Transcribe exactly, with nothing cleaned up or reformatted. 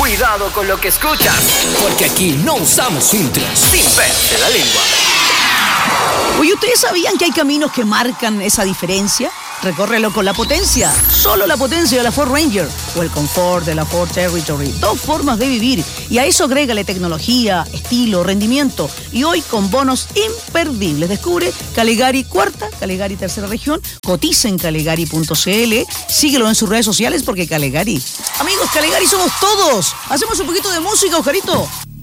Cuidado con lo que escuchas, porque aquí no usamos filtros. Sin pelos en la lengua. Oye, ¿ustedes sabían que hay caminos que marcan esa diferencia? Recórrelo con la potencia, solo la potencia de la Ford Ranger o el confort de la Ford Territory. Dos formas de vivir y a eso agrégale tecnología, estilo, rendimiento. Y hoy con bonos imperdibles. Descubre Caligari Cuarta, Caligari Tercera Región. Cotiza en caligari punto cl. Síguelo en sus redes sociales porque Caligari. Amigos, Caligari somos todos. Hacemos un poquito de música, Oscarito.